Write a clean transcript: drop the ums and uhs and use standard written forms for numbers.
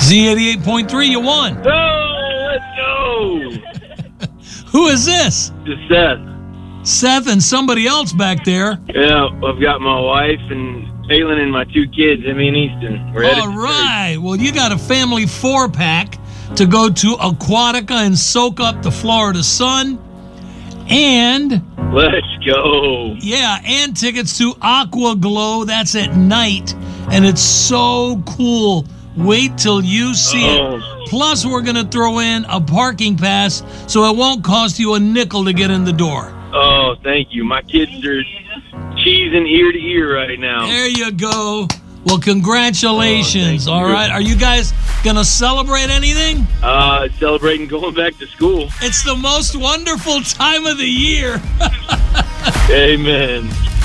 Z88.3, you won. Oh, let's go. Who is this? It's Seth. Seth and somebody else back there. Yeah, I've got my wife and Aylin and my 2 kids, Emmy and Easton. We're headed All to right. Well, you got a family 4-pack to go to Aquatica and soak up the Florida sun. And, church. Let's go. yeah, and tickets to Aqua Glow. That's at night. And it's so cool. Wait till you see it. Plus, we're going to throw in a parking pass so it won't cost you a nickel to get in the door. Oh, thank you. My kids are cheesing ear to ear right now. There you go. Well, congratulations. Oh, thank All you. right. Are you guys going to celebrate anything? Celebrating going back to school. It's the most wonderful time of the year. Amen.